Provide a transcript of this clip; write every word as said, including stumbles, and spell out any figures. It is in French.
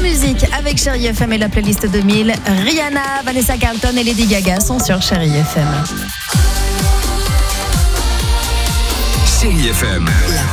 musique avec Chérie F M et la playlist deux mille. Rihanna, Vanessa Carlton et Lady Gaga sont sur Chérie F M. Chérie F M.